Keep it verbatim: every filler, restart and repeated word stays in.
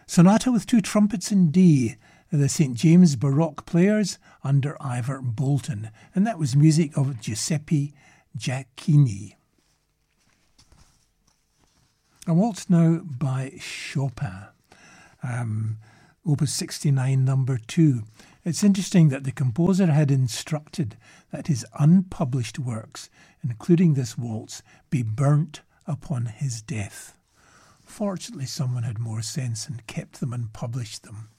Sonata with Two Trumpets in D, the Saint James Baroque Players under Ivor Bolton, and that was music of Giuseppe Giacchini. A waltz now by Chopin, um, Opus sixty-nine, number two. It's interesting that the composer had instructed that his unpublished works, including this waltz, be burnt upon his death. Fortunately, someone had more sense and kept them and published them.